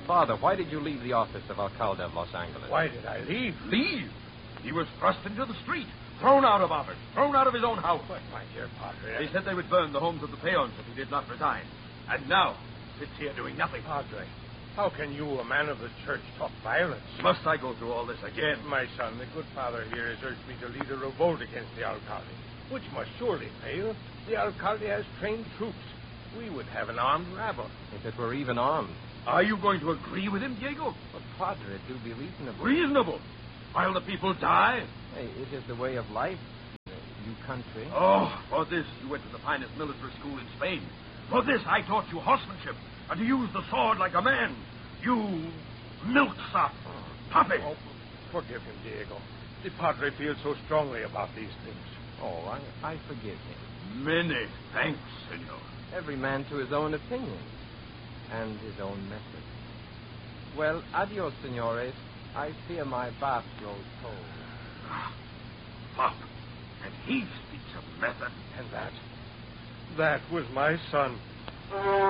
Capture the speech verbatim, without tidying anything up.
Father, why did you leave the office of Alcalde of Los Angeles? Why did I leave? Leave? He was thrust into the street, thrown out of office, thrown out of his own house. But, my dear Padre... They said they would burn the homes of the peons if he did not resign. And now, sits here doing nothing. Padre, how can you, a man of the church, talk violence? Must I go through all this again? My son, the good father here has urged me to lead a revolt against the alcalde, which must surely fail. The alcalde has trained troops. We would have an armed rabble. If it were even armed. Are you going to agree with him, Diego? But, Padre, it do be reasonable. Reasonable? While the people die? Hey, it is the way of life, you country. Oh, for this you went to the finest military school in Spain. For this I taught you horsemanship, and to use the sword like a man. You milksop, puppet. Oh, forgive him, Diego. The Padre feels so strongly about these things. Oh, I, I forgive him. Many thanks, senor. Every man to his own opinion and his own method. Well, adios, senores. I fear my bath grows cold. Ah, Pop, and he speaks of method. And that, that was my son.